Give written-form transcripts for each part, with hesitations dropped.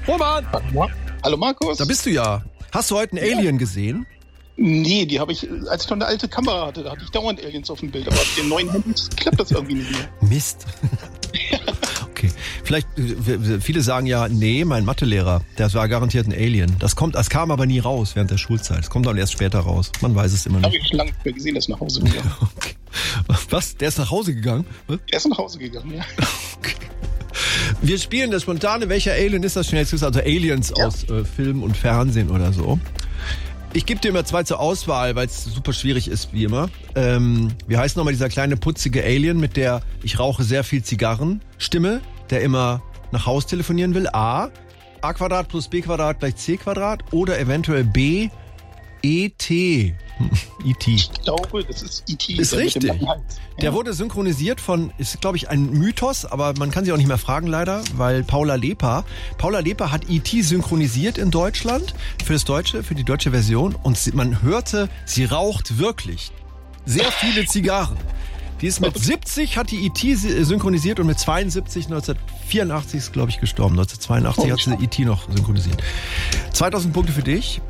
Roman! Hallo Markus. Da bist du ja. Hast du heute einen Alien gesehen? Nee, die habe ich, als ich noch eine alte Kamera hatte, da hatte ich dauernd Aliens auf dem Bild. Aber mit den neuen Handys klappt das irgendwie nicht mehr. Mist. Okay. Vielleicht, viele sagen ja, nee, mein Mathelehrer, der war garantiert ein Alien. Das kam aber nie raus während der Schulzeit. Das kommt dann erst später raus. Man weiß es immer nicht. Habe ich schon lange nicht mehr gesehen, der ist nach Hause gegangen. Okay. Was? Der ist nach Hause gegangen? Was? Der ist nach Hause gegangen, ja. Okay. Wir spielen das Spontane. Welcher Alien ist das schnellste? Also Aliens aus Film und Fernsehen oder so. Ich gebe dir immer 2 zur Auswahl, weil es super schwierig ist, wie immer. Wie heißt nochmal dieser kleine putzige Alien mit der ich rauche sehr viel Zigarren Stimme, der immer nach Haus telefonieren will? A Quadrat plus B Quadrat gleich C Quadrat oder eventuell B E.T. E.T. Ich glaube, das ist E.T. Ist richtig. Der wurde synchronisiert ist glaube ich ein Mythos, aber man kann sie auch nicht mehr fragen leider, weil Paula Lepa hat E.T. synchronisiert in Deutschland für die deutsche Version und man hörte, sie raucht wirklich sehr viele Zigarren. Die ist mit 70, hat die E.T. synchronisiert und mit 72, 1984 ist glaube ich gestorben. 1982 hat sie E.T. noch synchronisiert. 2000 Punkte für dich.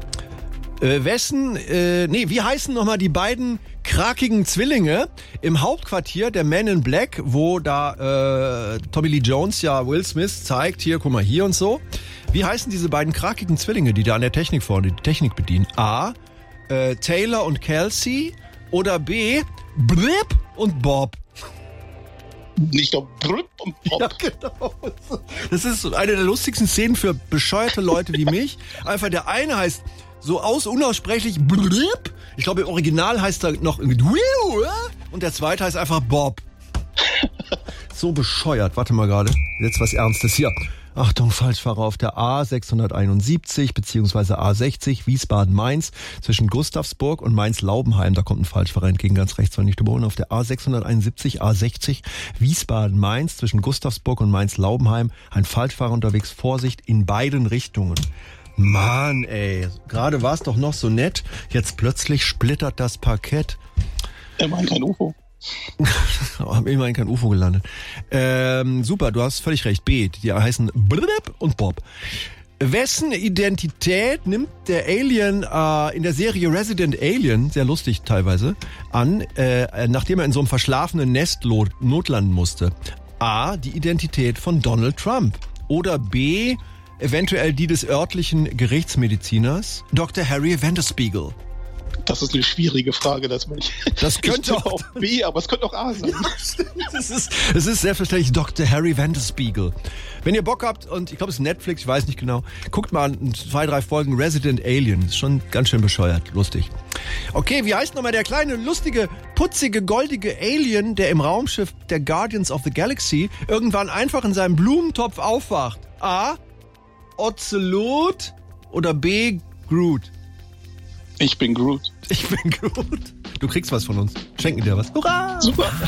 Wie heißen nochmal die beiden krakigen Zwillinge im Hauptquartier der Men in Black, wo da Tommy Lee Jones ja Will Smith zeigt, hier, guck mal, hier und so. Wie heißen diese beiden krakigen Zwillinge, die da an der Technik vorne die Technik bedienen? A. Taylor und Kelsey oder B. Blip und Bob? Ich glaube, Blip und Bob. Ja, genau. Das ist eine der lustigsten Szenen für bescheuerte Leute wie mich. Einfach der eine heißt so unaussprechlich Blip. Ich glaube, im Original heißt er noch und der zweite heißt einfach Bob. So bescheuert. Warte mal gerade. Jetzt was Ernstes hier. Achtung, Falschfahrer auf der A671 bzw. A60 Wiesbaden-Mainz zwischen Gustavsburg und Mainz-Laubenheim. Da kommt ein Falschfahrer entgegen, ganz rechts, soll nicht überholen. Auf der A671 A60 Wiesbaden-Mainz zwischen Gustavsburg und Mainz-Laubenheim. Ein Falschfahrer unterwegs. Vorsicht in beiden Richtungen. Mann, ey. Gerade war es doch noch so nett. Jetzt plötzlich splittert das Parkett. Immerhin kein UFO. Immerhin kein UFO gelandet. Super, du hast völlig recht. B, die heißen Blip und Bob. Wessen Identität nimmt der Alien in der Serie Resident Alien, sehr lustig teilweise, an, nachdem er in so einem verschlafenen Nest notlanden musste? A, die Identität von Donald Trump. Oder B, eventuell die des örtlichen Gerichtsmediziners, Dr. Harry Vanderspiegel. Das ist eine schwierige Frage, das könnte auch B, aber es könnte auch A sein. Es ist selbstverständlich Dr. Harry Vanderspiegel. Wenn ihr Bock habt, und ich glaube, es ist Netflix, ich weiß nicht genau, guckt mal an 2, 3 Folgen Resident Alien. Ist schon ganz schön bescheuert, lustig. Okay, wie heißt nochmal der kleine, lustige, putzige, goldige Alien, der im Raumschiff der Guardians of the Galaxy irgendwann einfach in seinem Blumentopf aufwacht? A. Ocelot oder B. Groot? Ich bin Groot. Ich bin Groot. Du kriegst was von uns. Schenken dir was. Hurra! Super.